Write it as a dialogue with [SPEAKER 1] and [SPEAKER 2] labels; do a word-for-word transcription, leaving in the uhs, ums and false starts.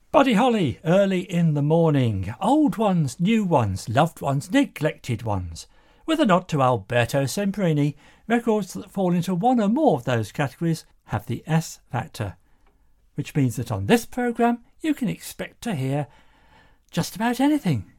[SPEAKER 1] Buddy Holly, Early in the Morning, Old Ones, New Ones, Loved Ones, Neglected Ones. With a nod to Alberto Semprini, records that fall into one or more of those categories have the S factor, which means that on this programme you can expect to hear just about anything.